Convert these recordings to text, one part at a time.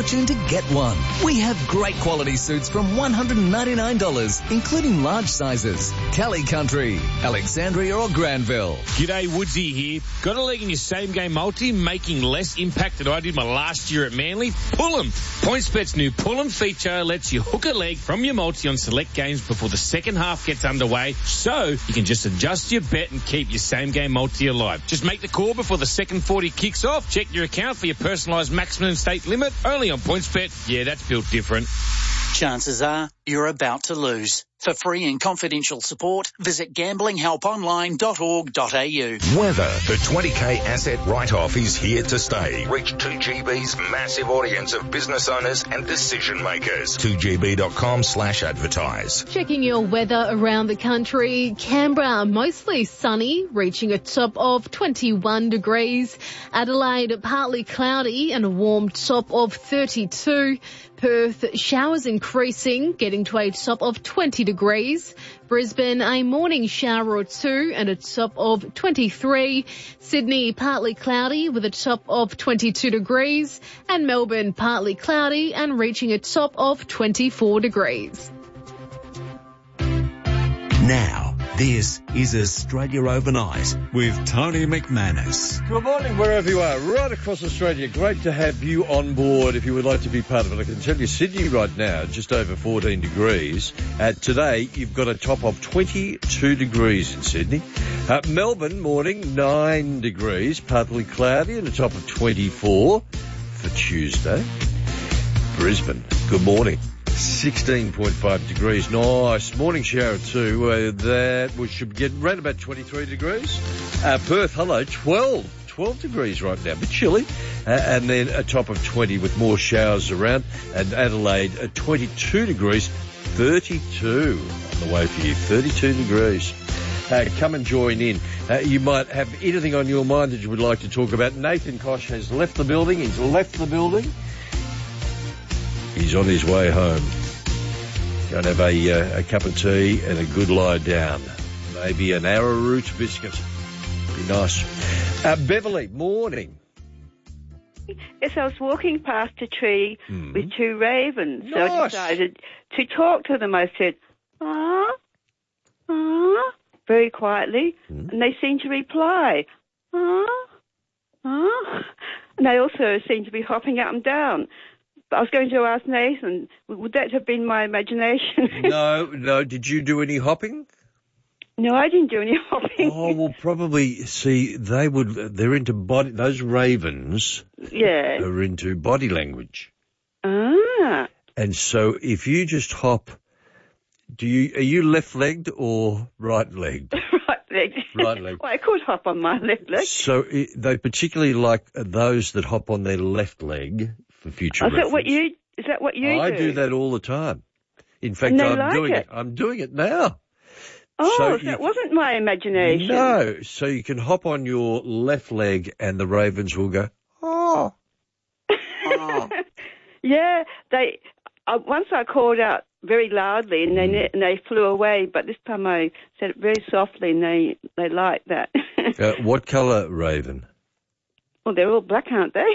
fortune to get one. We have great quality suits from $199, including large sizes. Kelly Country, Alexandria or Granville. G'day, Woodsy here. Got a leg in your same-game multi, making less impact than I did my last year at Manly? Pull 'em. PointsBet's new Pull 'em feature lets you hook a leg from your multi on select games before the second half gets underway, so you can just adjust your bet and keep your same-game multi alive. Just make the call before the second 40 kicks off. Check your account for your personalised maximum stake limit. Only on PointsBet. Yeah, that's built different. Chances are you're about to lose. For free and confidential support, visit gamblinghelponline.org.au. Weather. The 20K asset write-off is here to stay. Reach 2GB's massive audience of business owners and decision makers. 2GB.com/advertise. Checking your weather around the country. Canberra, mostly sunny, reaching a top of 21 degrees. Adelaide, partly cloudy and a warm top of 32. Perth, showers increasing, getting to a top of 20 degrees. Brisbane, a morning shower or two and a top of 23. Sydney, partly cloudy with a top of 22 degrees. And Melbourne, partly cloudy and reaching a top of 24 degrees. Now, this is Australia Overnight with Tony McManus. Good morning, wherever you are, right across Australia. Great to have you on board if you would like to be part of it. I can tell you Sydney right now, just over 14 degrees. Today, you've got a top of 22 degrees in Sydney. Melbourne, morning, 9 degrees, partly cloudy and a top of 24 for Tuesday. Brisbane, good morning. 16.5 degrees. Nice. Morning shower too. That we should get around about 23 degrees. Perth, hello, 12 degrees right now. A bit chilly. And then a top of 20 with more showers around. And Adelaide, 22 degrees. 32 on the way for you. 32 degrees. Come and join in. You might have anything on your mind that you would like to talk about. Nathan Koch has left the building. He's left the building. He's on his way home. Go and have a cup of tea and a good lie down. Maybe an arrowroot biscuit. Be nice. Beverly, morning. Yes, I was walking past a tree with two ravens. Nice. So I decided to talk to them. I said, ah, ah, very quietly. And they seemed to reply, ah, ah. And they also seemed to be hopping up and down. I was going to ask Nathan, would that have been my imagination? No. Did you do any hopping? No, I didn't do any hopping. Oh, well, probably, see, they're into body, those ravens are into body language. Ah. And so if you just hop, are you left-legged or right-legged? Right-legged. Right-legged. Well, I could hop on my left leg. So they particularly like those that hop on their left leg. For future reference. Is that what you do? I do that all the time. In fact, I'm doing it now. Oh, so that wasn't my imagination. No, so you can hop on your left leg and the ravens will go, oh. Oh. Yeah, once I called out very loudly and they flew away, but this time I said it very softly and they liked that. What colour raven? Well, they're all black, aren't they?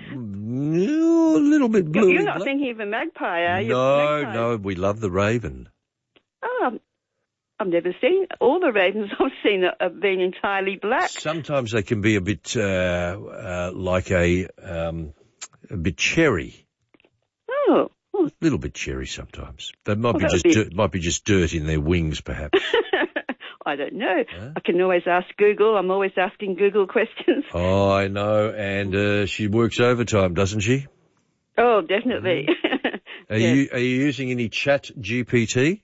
No, a little bit blue. You're not thinking of a magpie, are you? No, we love the raven. Oh, I've never seen all the ravens I've seen have been entirely black. Sometimes they can be a bit like a bit cherry. Oh. A little bit cherry sometimes. They might be just dirt in their wings, perhaps. I don't know. Huh? I can always ask Google. I'm always asking Google questions. Oh, I know. And she works overtime, doesn't she? Oh, definitely. Are you using any Chat GPT?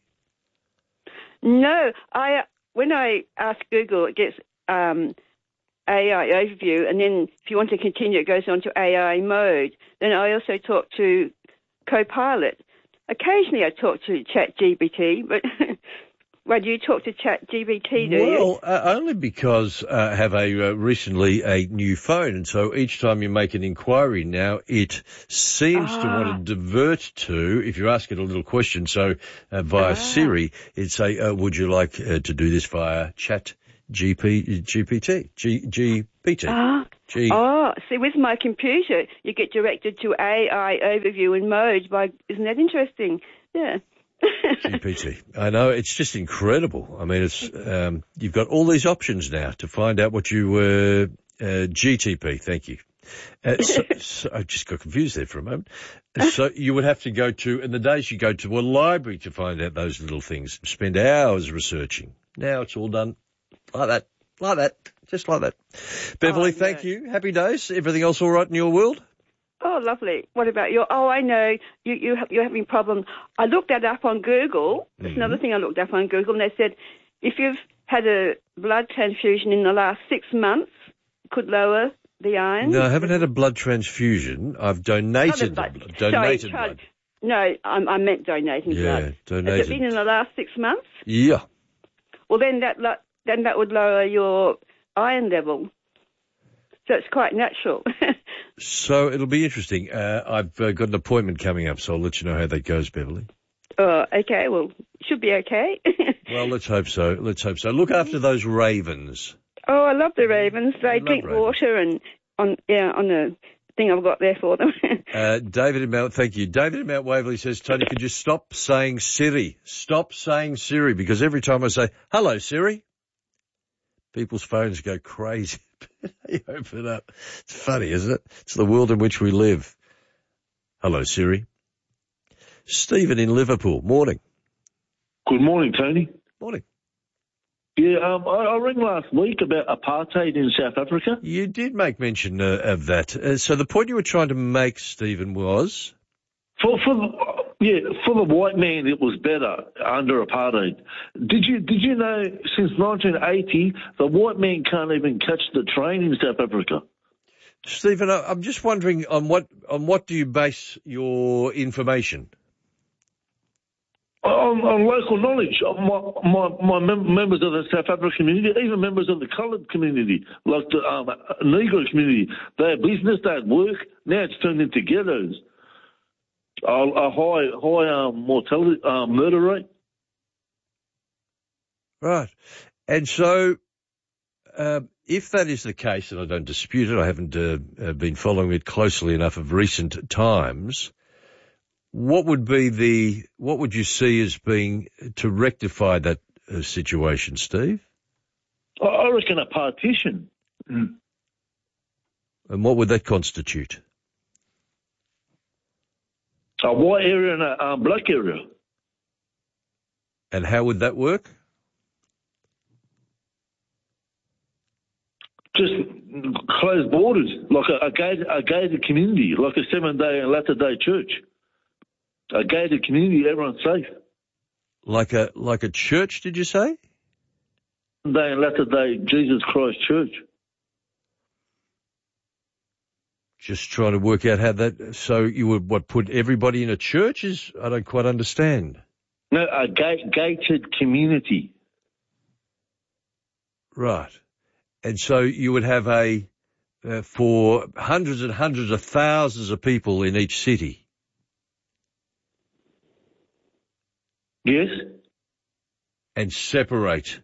No. When I ask Google, it gets AI overview, and then if you want to continue, it goes on to AI mode. Then I also talk to Copilot. Occasionally I talk to Chat GPT, but... Well, do you talk to ChatGPT, do you? Well, only because I have recently a new phone, and so each time you make an inquiry now, it seems to want to divert to, if you ask it a little question, so via Siri, it'd say, would you like to do this via ChatGPT? GPT. See, with my computer, you get directed to AI overview and mode. Isn't that interesting? Yeah. GPT. I know, it's just incredible. I mean, it's you've got all these options now to find out what you were. GTP, thank you. So I just got confused there for a moment. So you would have to go to, in the days you go to a library to find out those little things, spend hours researching. Now it's all done like that, just like that. Beverly, thank you. Happy days. Everything else all right in your world? Oh, lovely. What about your? Oh, I know. You're having problems. I looked that up on Google. That's another thing I looked up on Google, and they said if you've had a blood transfusion in the last 6 months, it could lower the iron. No, I haven't had a blood transfusion. I've donated blood. Blood. No, I meant donating blood. Yeah, donated. Has it been in the last 6 months? Yeah. Well, then that would lower your iron level. So it's quite natural. So it'll be interesting. I've got an appointment coming up, so I'll let you know how that goes, Beverly. Okay. Well, should be okay. Well, let's hope so. Look after those ravens. Oh, I love the ravens. They drink water and on the thing I've got there for them. David in Mount, thank you. David in Mount Waverley says, Tony, could you stop saying Siri? Stop saying Siri, because every time I say, hello, Siri, people's phones go crazy. You open it up. It's funny, isn't it? It's the world in which we live. Hello, Siri. Stephen in Liverpool. Morning. Good morning, Tony. Morning. Yeah, I rang last week about apartheid in South Africa. You did make mention of that. So the point you were trying to make, Stephen, was? For the white man, it was better under apartheid. Did you know since 1980 the white man can't even catch the train in South Africa? Stephen, I'm just wondering on what do you base your information? On local knowledge of my members of the South African community, even members of the coloured community, like the Negro community. They had business, they had work. Now it's turned into ghettos. A high mortality, murder rate. Right. And so if that is the case, and I don't dispute it, I haven't been following it closely enough of recent times, what would you see as being to rectify that situation, Steve? I reckon a partition. And what would that constitute? A white area and a black area. And how would that work? Just closed borders, like a gated community, like a 7-day and Latter-day Church. A gated community, everyone's safe. Like a church, did you say? 7-day and Latter-day Jesus Christ Church. Just trying to work out how that. So you would put everybody in a church? I don't quite understand. No, a gated community. Right, and so you would have for hundreds and hundreds of thousands of people in each city. Yes. And separate.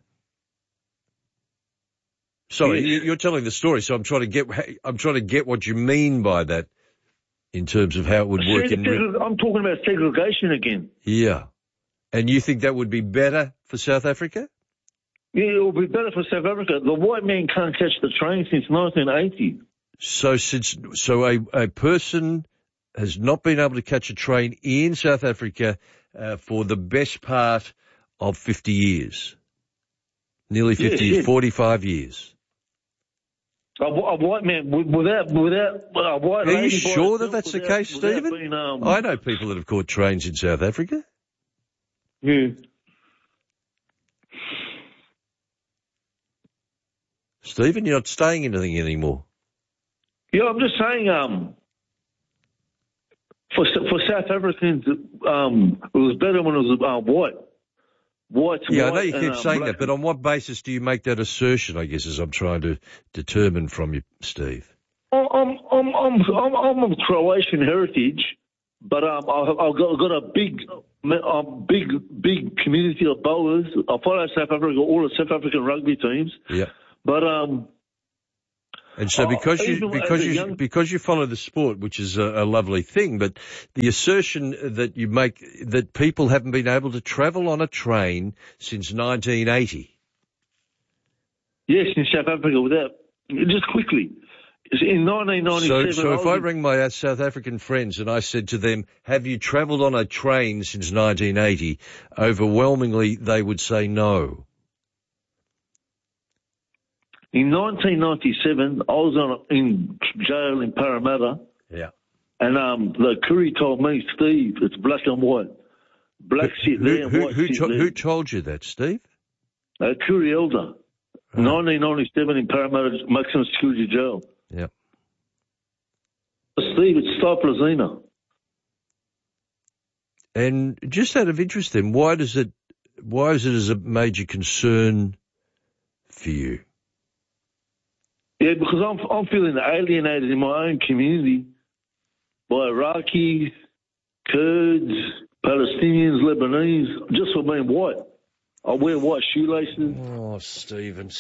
Sorry, yes. You're telling the story, so I'm trying to get what you mean by that in terms of how it would work. I'm talking about segregation again. Yeah. And you think that would be better for South Africa? Yeah, it will be better for South Africa. The white man can't catch the train since 1980. So a person has not been able to catch a train in South Africa for the best part of 50 years. Nearly 50 years, 45 years. A white man without a white lady. Are you sure that that's the case, Stephen? I know people that have caught trains in South Africa. Yeah. Stephen, you're not saying anything anymore. Yeah, I'm just saying, for South Africans, it was better when it was white. Yeah, I know you keep saying that, but on what basis do you make that assertion, I guess, as I'm trying to determine from you, Steve? I'm of Croatian heritage, but I've got a big big community of bowlers. I follow South Africa, all the South African rugby teams. Yeah. But and so because you follow the sport, which is a lovely thing, but the assertion that you make that people haven't been able to travel on a train since 1980. Yes, in South Africa, without just quickly. In 1997. So if I ring my South African friends and I said to them, "Have you travelled on a train since 1980?" overwhelmingly they would say no. In 1997, I was in jail in Parramatta. Yeah. And the Koori told me, "Steve, it's black and white. Black sit there and white sit there." Who told you that, Steve? Koori Elder. 1997 in Parramatta Maximum Security Jail. Yeah. Steve, it's Cypressina. And just out of interest then, why is it as a major concern for you? Yeah, because I'm feeling alienated in my own community by Iraqis, Kurds, Palestinians, Lebanese, just for being white. I wear white shoelaces. Oh, Stephen.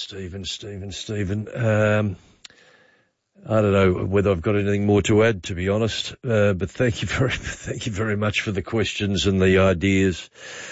I don't know whether I've got anything more to add, to be honest. But thank you very much for the questions and the ideas.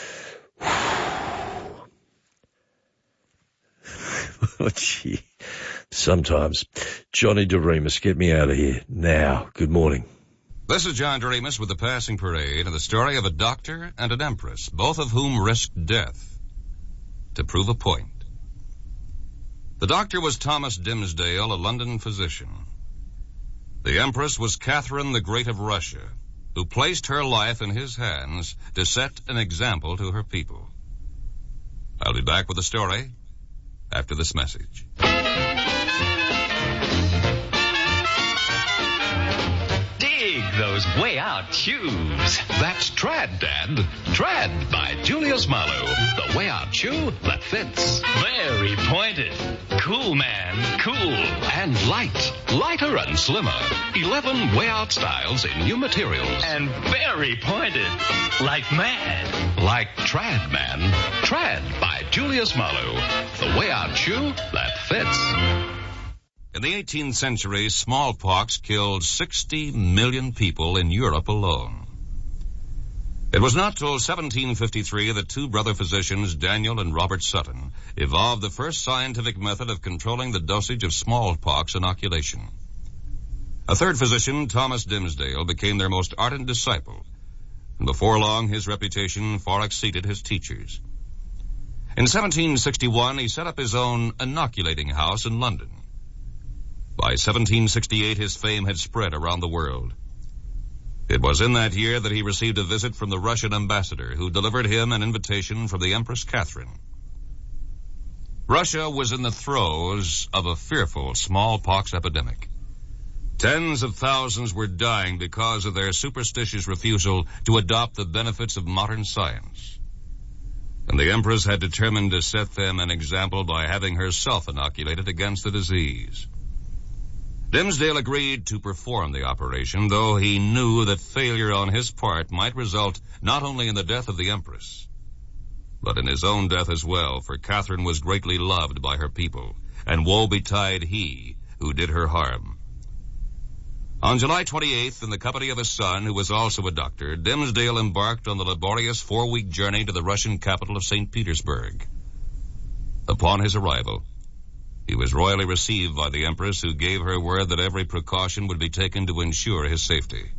Oh, gee. Sometimes. Johnny DeRemus, get me out of here now. Good morning. This is John DeRemus with the Passing Parade and the story of a doctor and an empress, both of whom risked death to prove a point. The doctor was Thomas Dimsdale, a London physician. The empress was Catherine the Great of Russia, who placed her life in his hands to set an example to her people. I'll be back with the story after this message. Those way out shoes. That's Trad, Dad. Trad by Julius Marlowe. The way out shoe that fits. Very pointed. Cool, man. Cool. And light. Lighter and slimmer. 11 way out styles in new materials. And very pointed. Like mad. Like Trad, man. Trad by Julius Marlowe. The way out shoe that fits. In the 18th century, smallpox killed 60 million people in Europe alone. It was not till 1753 that two brother physicians, Daniel and Robert Sutton, evolved the first scientific method of controlling the dosage of smallpox inoculation. A third physician, Thomas Dimsdale, became their most ardent disciple, and before long his reputation far exceeded his teachers. In 1761, he set up his own inoculating house in London. By 1768, his fame had spread around the world. It was in that year that he received a visit from the Russian ambassador, who delivered him an invitation from the Empress Catherine. Russia was in the throes of a fearful smallpox epidemic. Tens of thousands were dying because of their superstitious refusal to adopt the benefits of modern science. And the Empress had determined to set them an example by having herself inoculated against the disease. Dimsdale agreed to perform the operation, though he knew that failure on his part might result not only in the death of the Empress, but in his own death as well, for Catherine was greatly loved by her people, and woe betide he who did her harm. On July 28th, in the company of his son, who was also a doctor, Dimsdale embarked on the laborious 4-week journey to the Russian capital of St. Petersburg. Upon his arrival, he was royally received by the Empress, who gave her word that every precaution would be taken to ensure his safety.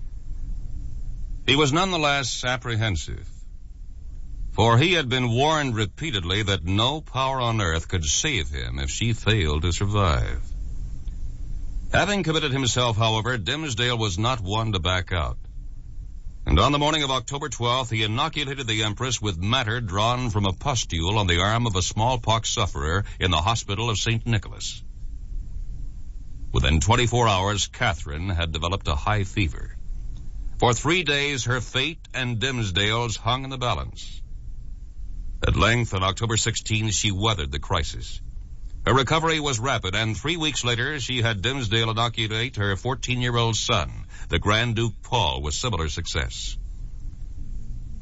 He was nonetheless apprehensive, for he had been warned repeatedly that no power on earth could save him if she failed to survive. Having committed himself, however, Dimsdale was not one to back out. And on the morning of October 12th, he inoculated the Empress with matter drawn from a pustule on the arm of a smallpox sufferer in the hospital of St. Nicholas. Within 24 hours, Catherine had developed a high fever. For 3 days, her fate and Dimsdale's hung in the balance. At length, on October 16th, she weathered the crisis. Her recovery was rapid, and 3 weeks later, she had Dimsdale inoculate her 14-year-old son, the Grand Duke Paul, with similar success.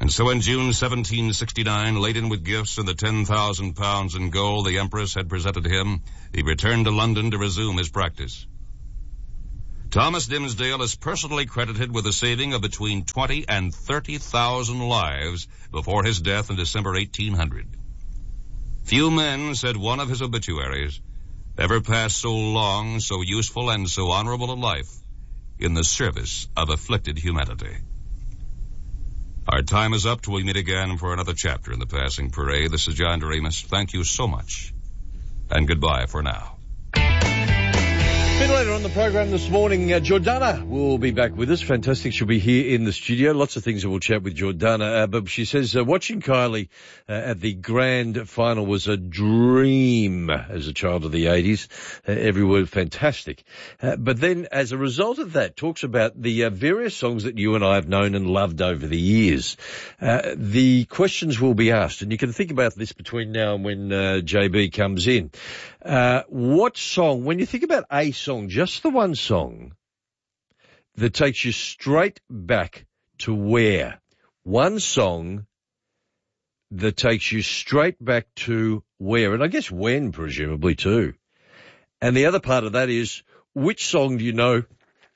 And so in June 1769, laden with gifts and the 10,000 pounds in gold the Empress had presented him, he returned to London to resume his practice. Thomas Dimsdale is personally credited with the saving of between 20 and 30,000 lives before his death in December 1800. Few men, said one of his obituaries, ever passed so long, so useful, and so honorable a life in the service of afflicted humanity. Our time is up till we meet again for another chapter in the Passing Parade. This is John Doremus. Thank you so much, and goodbye for now. A bit later on the program this morning, Jordana will be back with us. Fantastic. She'll be here in the studio. Lots of things that we'll chat with Jordana. But she says watching Kylie at the grand final was a dream as a child of the 80s. Every word fantastic. But then as a result of that, talks about the various songs that you and I have known and loved over the years. The questions will be asked, and you can think about this between now and when JB comes in. What song, when you think about a song, just the one song that takes you straight back to where? One song that takes you straight back to where? And I guess when, presumably, too. And the other part of that is, which song do you know?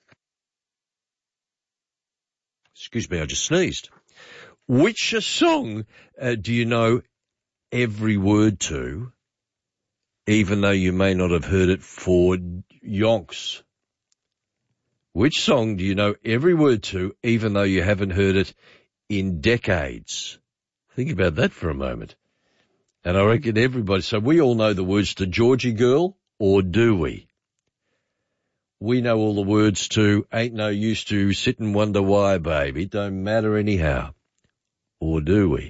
Excuse me, I just sneezed. Which song do you know every word to, even though you may not have heard it for yonks? Which song do you know every word to, even though you haven't heard it in decades? Think about that for a moment. And I reckon everybody, so we all know the words to Georgie Girl, or do we? We know all the words to Ain't No Use to Sit and Wonder Why, Baby. It don't matter anyhow. Or do we?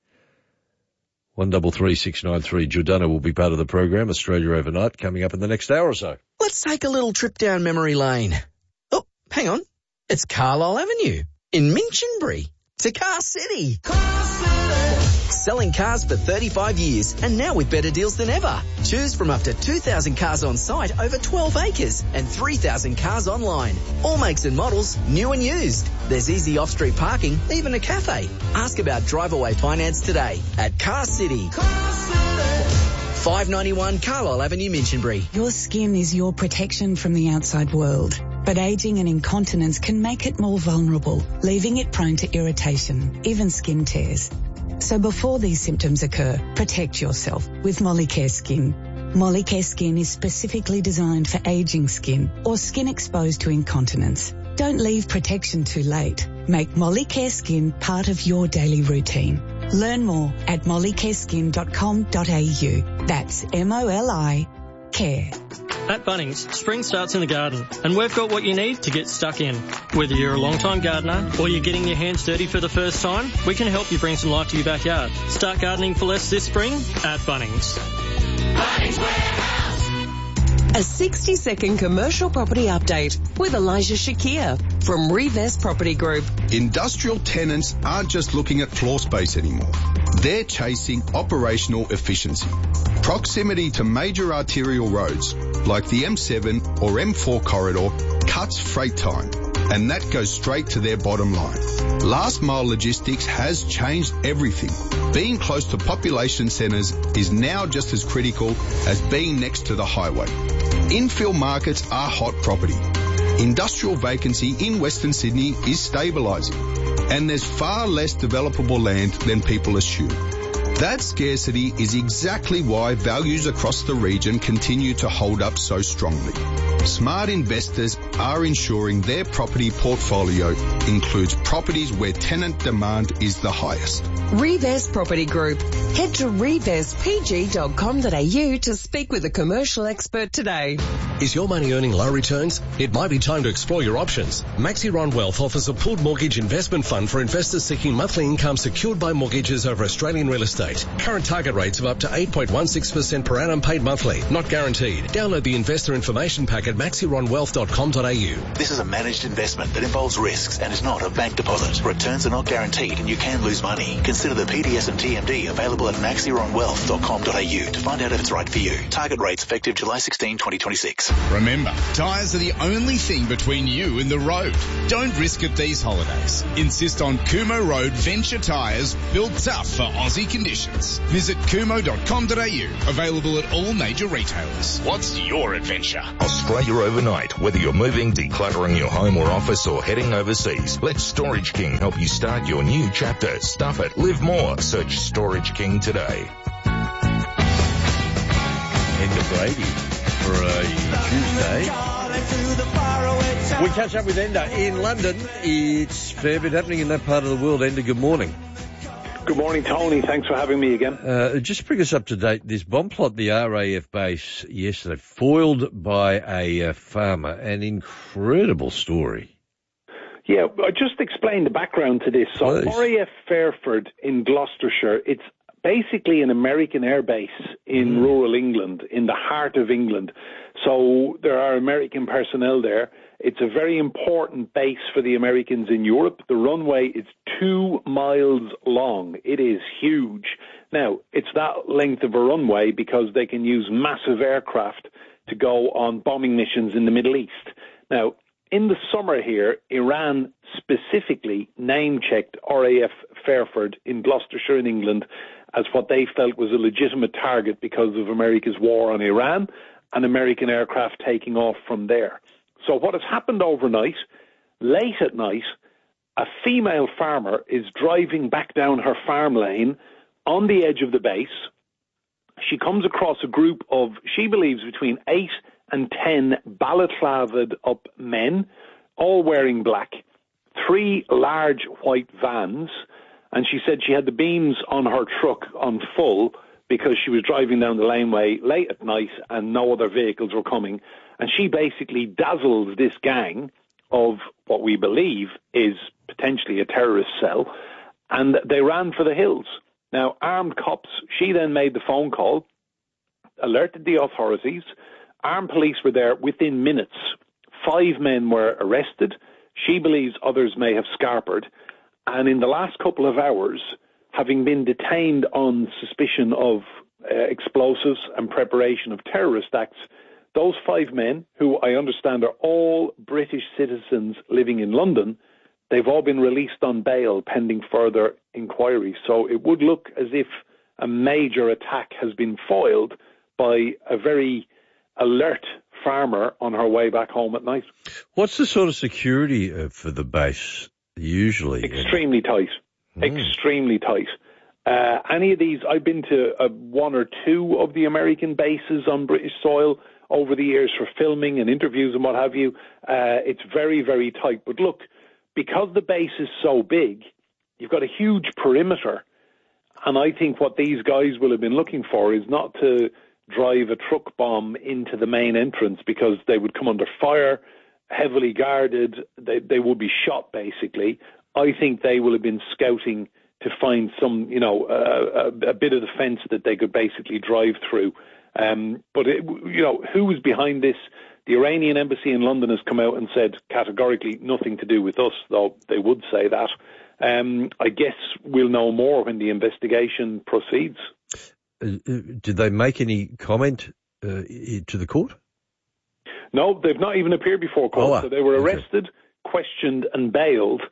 133693. Jordana will be part of the program, Australia Overnight, coming up in the next hour or so. Let's take a little trip down memory lane. Oh, hang on. It's Carlisle Avenue in Minchinbury. To Car City. Car City. Selling cars for 35 years and now with better deals than ever. Choose from up to 2,000 cars on site over 12 acres and 3,000 cars online. All makes and models, new and used. There's easy off-street parking, even a cafe. Ask about drive-away finance today at Car City. Car City. 591 Carlisle Avenue, Minchinbury. Your skin is your protection from the outside world. But aging and incontinence can make it more vulnerable, leaving it prone to irritation, even skin tears. So before these symptoms occur, protect yourself with Molicare Skin. Molicare Skin is specifically designed for aging skin or skin exposed to incontinence. Don't leave protection too late. Make Molicare Skin part of your daily routine. Learn more at mollicareskin.com.au. That's MOLI Care. At Bunnings, spring starts in the garden, and we've got what you need to get stuck in. Whether you're a long-time gardener or you're getting your hands dirty for the first time, we can help you bring some life to your backyard. Start gardening for less this spring at Bunnings. Bunnings Warehouse. A 60-second commercial property update with Elijah Shakir from Revest Property Group. Industrial tenants aren't just looking at floor space anymore. They're chasing operational efficiency. Proximity to major arterial roads like the M7 or M4 corridor cuts freight time, and that goes straight to their bottom line. Last mile logistics has changed everything. Being close to population centres is now just as critical as being next to the highway. Infill markets are hot property. Industrial vacancy in Western Sydney is stabilising, and there's far less developable land than people assume. That scarcity is exactly why values across the region continue to hold up so strongly. Smart investors are ensuring their property portfolio includes properties where tenant demand is the highest. Revest Property Group. Head to revestpg.com.au to speak with a commercial expert today. Is your money earning low returns? It might be time to explore your options. Maxiron Wealth offers a pooled mortgage investment fund for investors seeking monthly income secured by mortgages over Australian real estate. Current target rates of up to 8.16% per annum paid monthly, not guaranteed. Download the investor information pack at maxironwealth.com.au. This is a managed investment that involves risks and and is not a bank deposit. Returns are not guaranteed and you can lose money. Consider the PDS and TMD available at maxironwealth.com.au to find out if it's right for you. Target rates effective July 16, 2026. Remember, tyres are the only thing between you and the road. Don't risk it these holidays. Insist on Kumo Road Venture tyres, built tough for Aussie conditions. Visit kumo.com.au, available at all major retailers. What's your adventure? Australia overnight. Whether you're moving, decluttering your home or office, or heading overseas, let Storage King help you start your new chapter. Stuff it. Live more. Search Storage King today. Enda Brady for a Tuesday. We catch up with Enda in London. It's a fair bit happening in that part of the world. Enda, good morning. Good morning, Tony. Thanks for having me again. Just bring us up to date. This bomb plot, the RAF base yesterday, foiled by a farmer. An incredible story. Yeah, I just explained the background to this. So RAF Fairford in Gloucestershire, it's basically an American air base in rural England, in the heart of England. So there are American personnel there. It's a very important base for the Americans in Europe. The runway is 2 miles long. It is huge. Now, it's that length of a runway because they can use massive aircraft to go on bombing missions in the Middle East. Now, in the summer here, Iran specifically name-checked RAF Fairford in Gloucestershire in England as what they felt was a legitimate target because of America's war on Iran and American aircraft taking off from there. So what has happened overnight, late at night, a female farmer is driving back down her farm lane on the edge of the base. She comes across a group of, she believes, between 8 and 10 balaclavaed up men, all wearing black, 3 large white vans, and she said she had the beams on her truck on full because she was driving down the laneway late at night and no other vehicles were coming. And she basically dazzles this gang of what we believe is potentially a terrorist cell, and they ran for the hills. Now, armed cops, she then made the phone call, alerted the authorities. Armed police were there within minutes. 5 men were arrested. She believes others may have scarpered. And in the last couple of hours, having been detained on suspicion of explosives and preparation of terrorist acts, those 5 men, who I understand are all British citizens living in London, they've all been released on bail pending further inquiry. So it would look as if a major attack has been foiled by a very alert farmer on her way back home at night. What's the sort of security for the base usually? Extremely tight. Extremely tight. Any of these, I've been to 1 or 2 of the American bases on British soil over the years for filming and interviews and what have you. It's very, very tight. But look, because the base is so big, you've got a huge perimeter. And I think what these guys will have been looking for is not to drive a truck bomb into the main entrance because they would come under fire, heavily guarded. They would be shot, basically. I think they will have been scouting to find some, a bit of the fence that they could basically drive through. But who was behind this? The Iranian embassy in London has come out and said categorically nothing to do with us, though they would say that. I guess we'll know more when the investigation proceeds. Did they make any comment to the court? No, they've not even appeared before court. So they were arrested, questioned and bailed.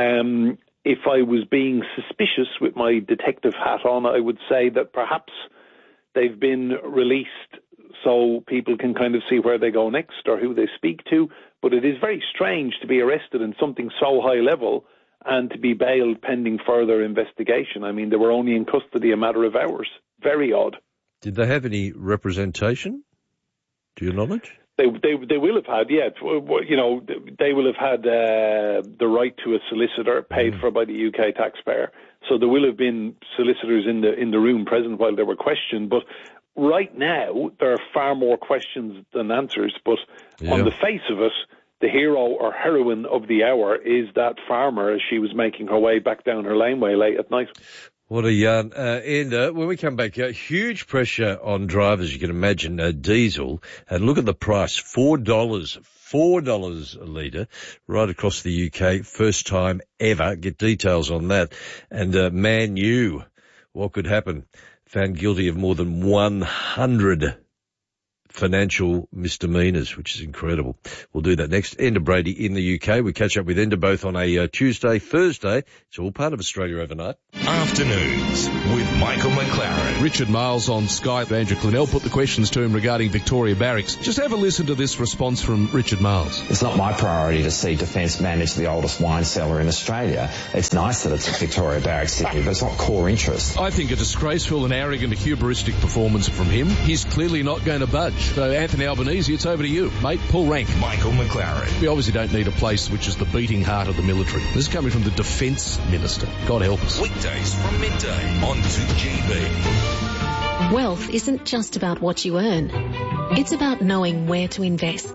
If I was being suspicious with my detective hat on, I would say that perhaps they've been released so people can kind of see where they go next or who they speak to. But it is very strange to be arrested in something so high level and to be bailed pending further investigation. I mean, they were only in custody a matter of hours. Very odd. Did they have any representation, to your knowledge? They will have had, yeah. They will have had the right to a solicitor paid for by the UK taxpayer. So there will have been solicitors in the room present while they were questioned. But right now, there are far more questions than answers. But on the face of it, the hero or heroine of the hour is that farmer as she was making her way back down her laneway late at night. What a yarn. And when we come back, huge pressure on drivers, you can imagine, diesel. And look at the price, $4 $4 a litre right across the UK. First time ever. Get details on that. And Man U, what could happen? Found guilty of more than 100 financial misdemeanors, which is incredible. We'll do that next. Enda Brady in the UK. We catch up with Enda both on a Tuesday, Thursday. It's all part of Australia Overnight. Afternoons with Michael McLaren. Richard Miles on Skype. Andrew Clennell put the questions to him regarding Victoria Barracks. Just have a listen to this response from Richard Miles. It's not my priority to see Defence manage the oldest wine cellar in Australia. It's nice that it's at Victoria Barracks City, but it's not core interest. I think a disgraceful and arrogant, hubristic performance from him. He's clearly not going to budge. So, Anthony Albanese, it's over to you. Mate, pull rank. Michael McLaren. We obviously don't need a place which is the beating heart of the military. This is coming from the Defence Minister. God help us. Weekdays from midday on 2GB. Wealth isn't just about what you earn. It's about knowing where to invest.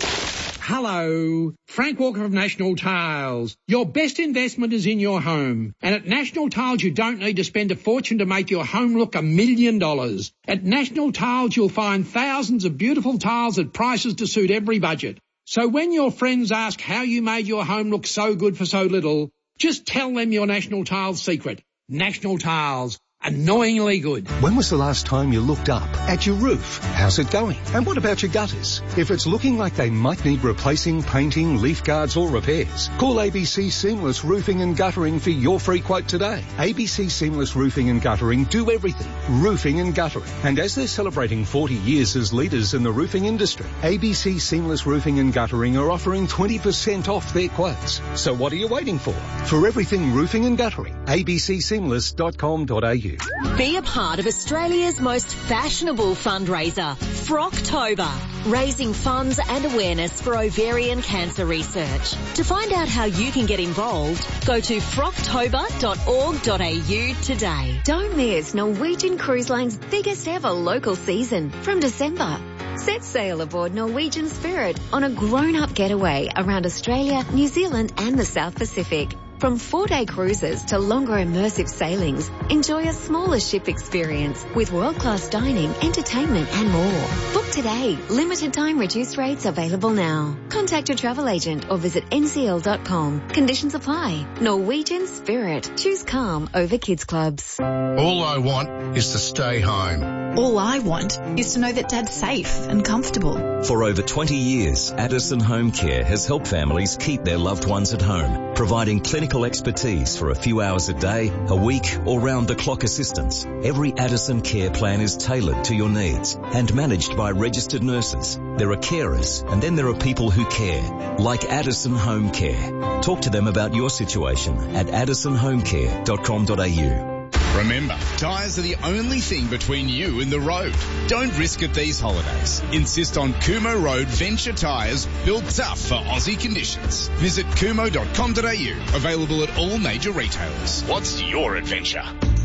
Hello, Frank Walker of National Tiles. Your best investment is in your home. And at National Tiles, you don't need to spend a fortune to make your home look $1 million. At National Tiles, you'll find thousands of beautiful tiles at prices to suit every budget. So when your friends ask how you made your home look so good for so little, just tell them your National Tiles secret. National Tiles. Annoyingly good. When was the last time you looked up at your roof? How's it going? And what about your gutters? If it's looking like they might need replacing, painting, leaf guards or repairs, call ABC Seamless Roofing and Guttering for your free quote today. ABC Seamless Roofing and Guttering do everything. Roofing and guttering. And as they're celebrating 40 years as leaders in the roofing industry, ABC Seamless Roofing and Guttering are offering 20% off their quotes. So what are you waiting for? For everything roofing and guttering, abcseamless.com.au. Be a part of Australia's most fashionable fundraiser, Frocktober, raising funds and awareness for ovarian cancer research. To find out how you can get involved, go to frocktober.org.au today. Don't miss Norwegian Cruise Line's biggest ever local season from December. Set sail aboard Norwegian Spirit on a grown-up getaway around Australia, New Zealand and the South Pacific. From 4-day cruises to longer immersive sailings, enjoy a smaller ship experience with world-class dining, entertainment and more. Book today. Limited time reduced rates available now. Contact your travel agent or visit ncl.com. Conditions apply. Norwegian Spirit. Choose calm over kids clubs. All I want is to stay home. All I want is to know that Dad's safe and comfortable. For over 20 years, Addison Home Care has helped families keep their loved ones at home, providing clinical expertise for a few hours a day, a week, or round-the-clock assistance. Every Addison care plan is tailored to your needs and managed by registered nurses. There are carers, and then there are people who care, like Addison Home Care. Talk to them about your situation at addisonhomecare.com.au. Remember, tyres are the only thing between you and the road. Don't risk it these holidays. Insist on Kumo Road Venture tyres, built tough for Aussie conditions. Visit kumo.com.au, available at all major retailers. What's your adventure?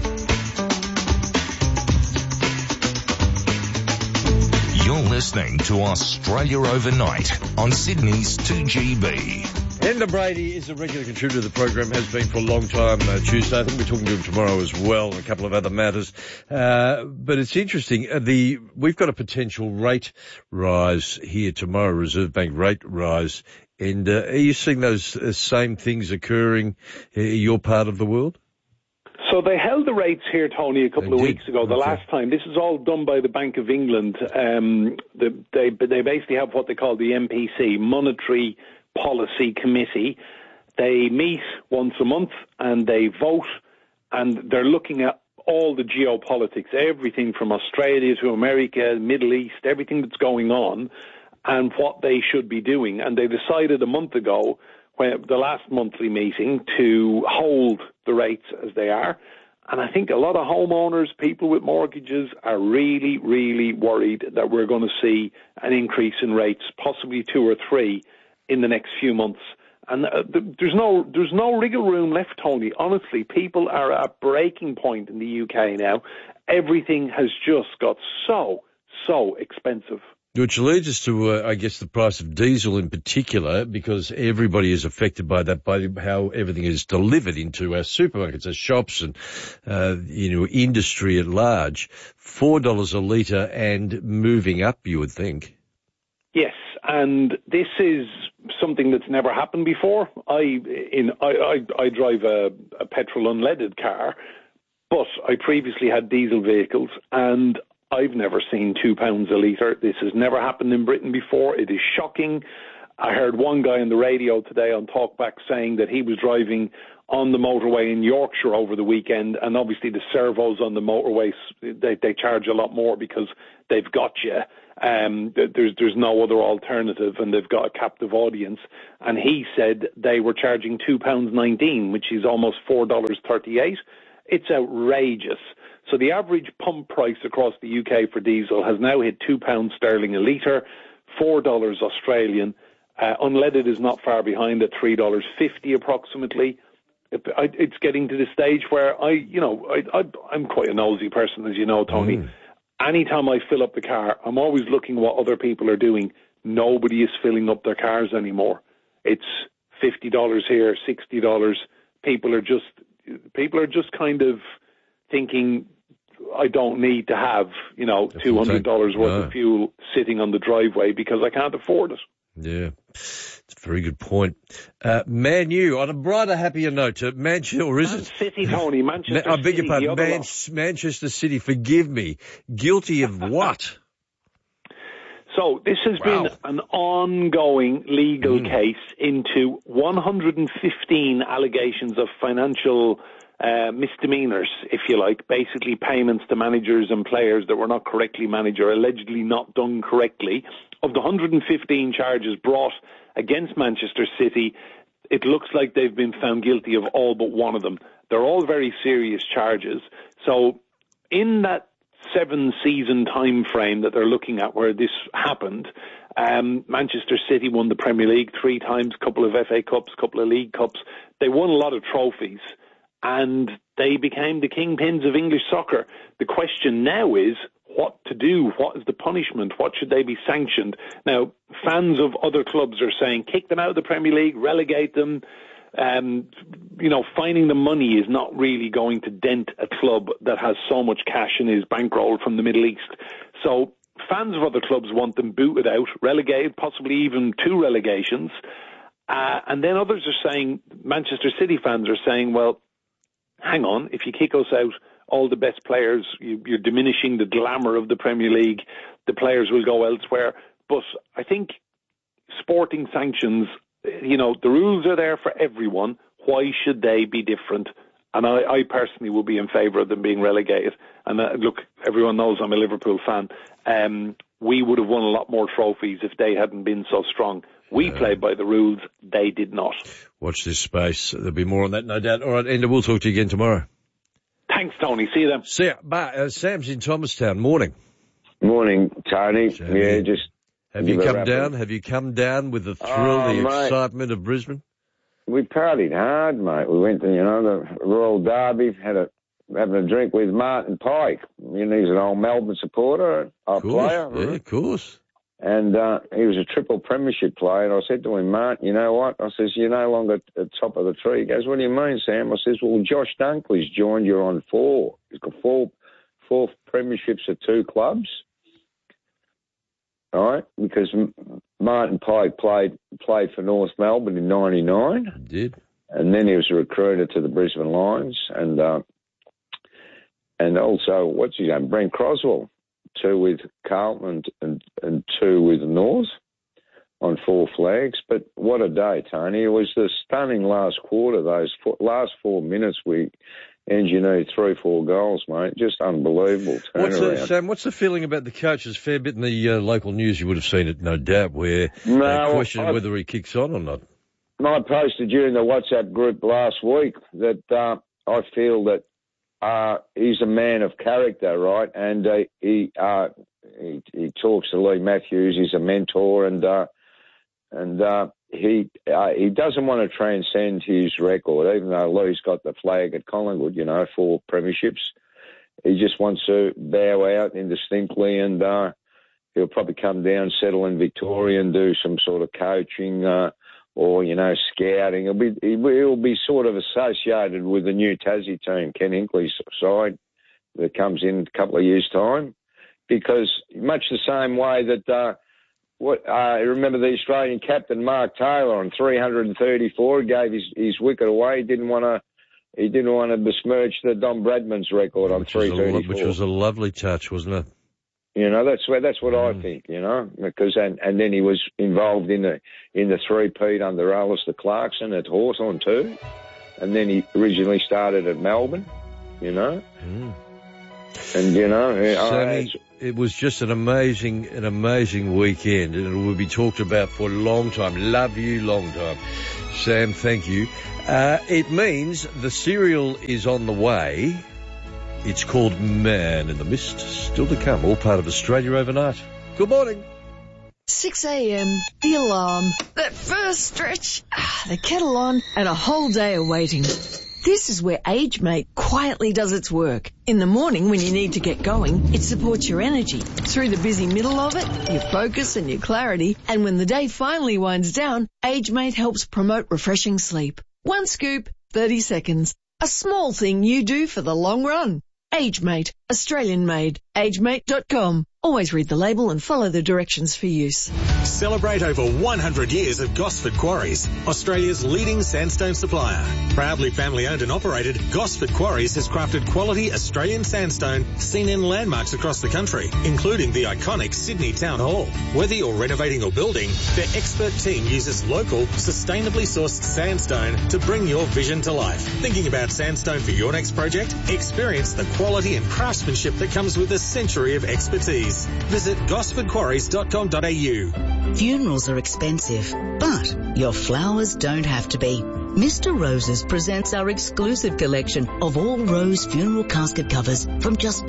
You're listening to Australia Overnight on Sydney's 2GB. Enda Brady is a regular contributor to the program, has been for a long time, Tuesday. I think we're talking to him tomorrow as well, and a couple of other matters. But it's interesting. We've got a potential rate rise here tomorrow, Reserve Bank rate rise. And are you seeing those same things occurring in your part of the world? So they held the rates here, Tony, a couple of weeks ago, the last time. This is all done by the Bank of England. They basically have what they call the MPC, Monetary Policy Committee. They meet once a month and they vote, and they're looking at all the geopolitics, everything from Australia to America, Middle East, everything that's going on, and what they should be doing. And they decided a month ago, when the last monthly meeting, to hold the rates as they are. And I think a lot of homeowners, people with mortgages, are really, really worried that we're going to see an increase in rates, possibly 2 or 3 in the next few months. And there's no wriggle room left, Tony. Honestly, people are at breaking point in the UK now. Everything has just got so expensive. Which leads us to, I guess, the price of diesel in particular, because everybody is affected by that, by how everything is delivered into our supermarkets, our shops, and industry at large. $4 a litre and moving up, you would think. Yes, and this is something that's never happened before. I drive a petrol unleaded car, but I previously had diesel vehicles, and I've never seen £2 a litre. This has never happened in Britain before. It is shocking. I heard one guy on the radio today on Talkback saying that he was driving on the motorway in Yorkshire over the weekend, and obviously the servos on the motorways, they charge a lot more because they've got you. There's no other alternative, and they've got a captive audience. And he said they were charging £2.19, which is almost $4.38. It's outrageous. So the average pump price across the UK for diesel has now hit £2 sterling a litre, $4 Australian. Unleaded is not far behind at $3.50 approximately. It's getting to the stage where I'm quite a nosy person, as you know, Tony. Anytime I fill up the car, I'm always looking what other people are doing. Nobody is filling up their cars anymore. It's $50 here, $60. People are just kind of thinking, I don't need to have, $200 worth of fuel sitting on the driveway because I can't afford it. Yeah, it's a very good point. Man U, on a brighter, happier note, Manchester, or is it? City, Tony, Manchester City. I beg your pardon, Manchester City, forgive me. Guilty of what? So this has been an ongoing legal case into 115 allegations of financial misdemeanors, if you like, basically payments to managers and players that were not correctly managed or allegedly not done correctly. Of the 115 charges brought against Manchester City, it looks like they've been found guilty of all but one of them. They're all very serious charges. So in that 7-season time frame that they're looking at where this happened, Manchester City won the Premier League 3 times, a couple of FA Cups, a couple of League Cups. They won a lot of trophies, and they became the kingpins of English soccer. The question now is what to do. What is the punishment? What should they be sanctioned? Now, fans of other clubs are saying kick them out of the Premier League, relegate them. Finding the money is not really going to dent a club that has so much cash in his bankroll from the Middle East. So fans of other clubs want them booted out, relegated, possibly even 2 relegations. And then others are saying, Manchester City fans are saying, well, hang on, if you kick us out, all the best players, you're diminishing the glamour of the Premier League. The players will go elsewhere. But I think sporting sanctions, the rules are there for everyone. Why should they be different? And I personally will be in favour of them being relegated. And look, everyone knows I'm a Liverpool fan. We would have won a lot more trophies if they hadn't been so strong. We played by the rules. They did not. Watch this space. There'll be more on that, no doubt. All right, Enda, we'll talk to you again tomorrow. Thanks, Tony. See you then. See ya. Sam's in Thomastown. Morning. Morning, Tony. Sammy. Have you come down with the thrill, the excitement of Brisbane? We partied hard, mate. We went to, the Royal Derby, having a drink with Martin Pike. He's an old Melbourne supporter, a player. Yeah, of course. And he was a triple premiership player. And I said to him, Martin, you know what? I says, you're no longer at the top of the tree. He goes, what do you mean, Sam? I says, well, Josh Dunkley's joined you on 4. He's got four premierships at 2 clubs. All right, because Martin Pike played for North Melbourne in '99. He did. And then he was a recruiter to the Brisbane Lions. And also, what's his name? Brent Croswell. 2 with Carlton and 2 with North on 4 flags. But what a day, Tony. It was the stunning last quarter, those last 4 minutes we engineered 3-4 goals, mate. Just unbelievable turnaround. Sam, what's the feeling about the coach? There's a fair bit in the local news. You would have seen it, no doubt, where they question whether he kicks on or not. I posted during the WhatsApp group last week that I feel that he's a man of character, right? And he talks to Lee Matthews. He's a mentor, and he doesn't want to transcend his record, even though Lee's got the flag at Collingwood, 4 premierships. He just wants to bow out indistinctly, and he'll probably come down, settle in Victoria, and do some sort of coaching or scouting. He'll be sort of associated with the new Tassie team, Ken Hinkley's side, that comes in a couple of years' time, because much the same way that remember the Australian captain Mark Taylor on 334 gave his wicket away. He didn't want to besmirch the Don Bradman's record on 334, which was a lovely touch, wasn't it? You know, that's what I think. You know, because and then he was involved in the three-peat under Alistair Clarkson at Hawthorn too, and then he originally started at Melbourne. You know, and you know, Sammy, it was just an amazing weekend, and it will be talked about for a long time. Love you, long time, Sam. Thank you. It means the cereal is on the way. It's called Man in the Mist. Still to come. All part of Australia Overnight. Good morning. 6 a.m, the alarm, that first stretch, the kettle on, and a whole day of waiting. This is where AgeMate quietly does its work. In the morning when you need to get going, it supports your energy. Through the busy middle of it, your focus and your clarity. And when the day finally winds down, AgeMate helps promote refreshing sleep. One scoop, 30 seconds. A small thing you do for the long run. AgeMate, Australian made. AgeMate.com. Always read the label and follow the directions for use. Celebrate over 100 years of Gosford Quarries, Australia's leading sandstone supplier. Proudly family owned and operated, Gosford Quarries has crafted quality Australian sandstone seen in landmarks across the country, including the iconic Sydney Town Hall. Whether you're renovating or building, their expert team uses local, sustainably sourced sandstone to bring your vision to life. Thinking about sandstone for your next project? Experience the quality and craftsmanship that comes with a century of expertise. Visit gosfordquarries.com.au. Funerals are expensive, but your flowers don't have to be. Mr. Roses presents our exclusive collection of all rose funeral casket covers from just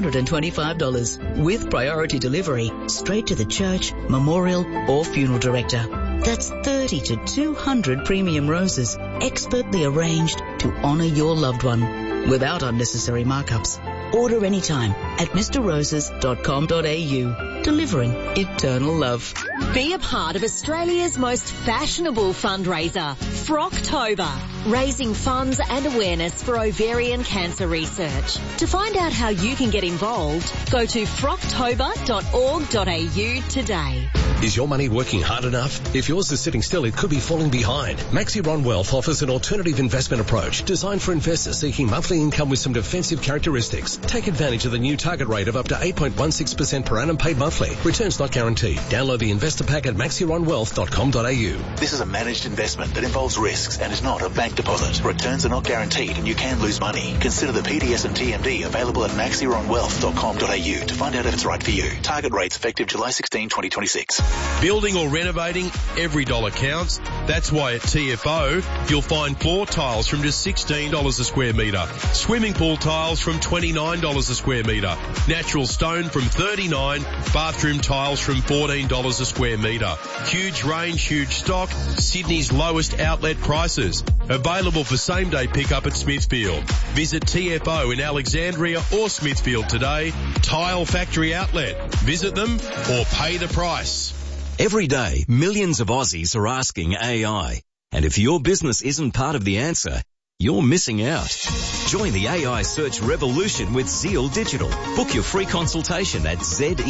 $225 with priority delivery straight to the church, memorial or funeral director. That's 30 to 200 premium roses expertly arranged to honour your loved one without unnecessary markups. Order anytime at mrroses.com.au. Delivering eternal love. Be a part of Australia's most fashionable fundraiser, Frocktober, raising funds and awareness for ovarian cancer research. To find out how you can get involved, go to frocktober.org.au today. Is your money working hard enough? If yours is sitting still, it could be falling behind. Maxiron Wealth offers an alternative investment approach designed for investors seeking monthly income with some defensive characteristics. Take advantage of the new target rate of up to 8.16% per annum paid monthly. Returns not guaranteed. Download the investor pack at maxironwealth.com.au. This is a managed investment that involves risks and is not a bank deposit. Returns are not guaranteed and you can lose money. Consider the PDS and TMD available at maxironwealth.com.au to find out if it's right for you. Target rates effective July 16, 2026. Building or renovating, every dollar counts. That's why at TFO, you'll find floor tiles from just $16 a square metre, swimming pool tiles from $29 a square metre, natural stone from $39, bathroom tiles from $14 a square metre. Huge range, huge stock, Sydney's lowest outlet prices. Available for same-day pickup at Smithfield. Visit TFO in Alexandria or Smithfield today. Tile Factory Outlet. Visit them or pay the price. Every day, millions of Aussies are asking AI. And if your business isn't part of the answer, you're missing out. Join the AI search revolution with Zeal Digital. Book your free consultation at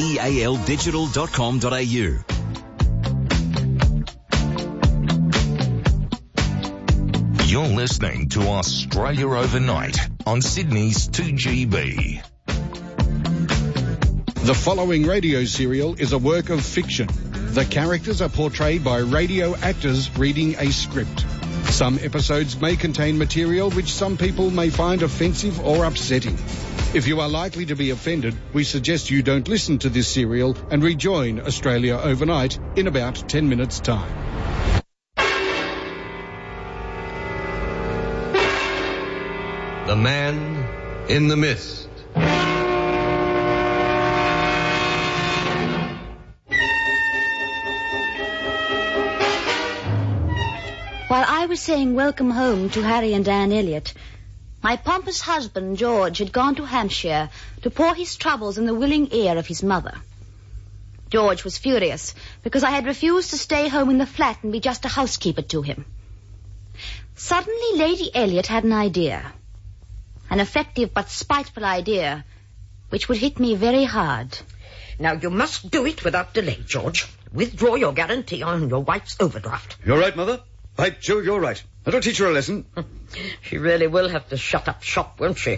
zealdigital.com.au. You're listening to Australia Overnight on Sydney's 2GB. The following radio serial is a work of fiction. The characters are portrayed by radio actors reading a script. Some episodes may contain material which some people may find offensive or upsetting. If you are likely to be offended, we suggest you don't listen to this serial and rejoin Australia Overnight in about 10 minutes' time. The Man in the Mist. While I was saying welcome home to Harry and Anne Elliot, my pompous husband, George, had gone to Hampshire to pour his troubles in the willing ear of his mother. George was furious because I had refused to stay home in the flat and be just a housekeeper to him. Suddenly, Lady Elliot had an idea. An effective but spiteful idea, which would hit me very hard. Now, you must do it without delay, George. withdraw your guarantee on your wife's overdraft. You're right, Mother. By Jove, you're right. I don't teach her a lesson. She really will have to shut up shop, won't she?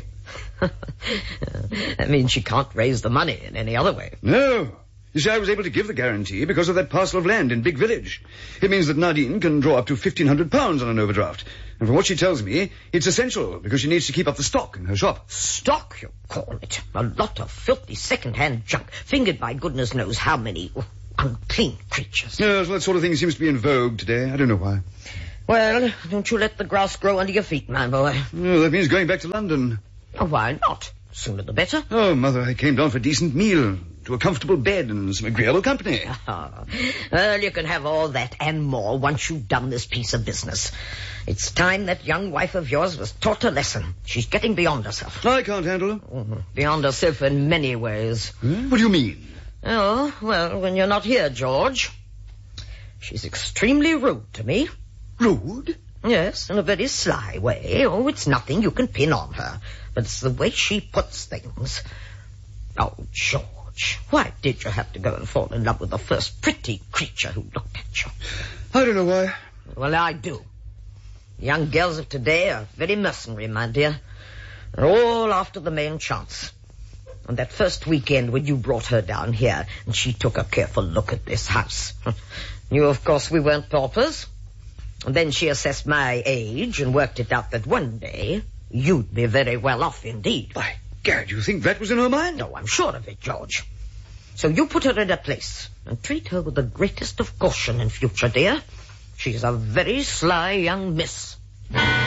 That means she can't raise the money in any other way. No. You see, I was able to give the guarantee because of that parcel of land in Big Village. It means that Nadine can draw up to £1,500 on an overdraft. And from what she tells me, it's essential because she needs to keep up the stock in her shop. Stock, you call it? A lot of filthy second-hand junk, fingered by goodness knows how many unclean creatures. Yes, well, that sort of thing seems to be in vogue today. I don't know why. Well, don't you let the grass grow under your feet, my boy. Oh, that means going back to London. Oh, why not? Sooner the better. Oh, Mother, I came down for a decent meal, to a comfortable bed and some agreeable company. Well, you can have all that and more once you've done this piece of business. It's time that young wife of yours was taught a lesson. She's getting beyond herself. I can't handle her. Mm-hmm. Beyond herself in many ways. What do you mean? Oh, well, when you're not here, George. She's extremely rude to me. Rude? Yes, in a very sly way. Oh, it's nothing you can pin on her. But it's the way she puts things. Oh, George, why did you have to go and fall in love with the first pretty creature who looked at you? I don't know why. Well, I do. The young girls of today are very mercenary, my dear. They're all after the main chance. On that first weekend when you brought her down here and she took a careful look at this house. Knew, of course, we weren't paupers. And then she assessed my age and worked it out that one day you'd be very well off indeed. By Gad, you think that was in her mind? No, I'm sure of it, George. So you put her in her place and treat her with the greatest of caution in future, dear. She's a very sly young miss.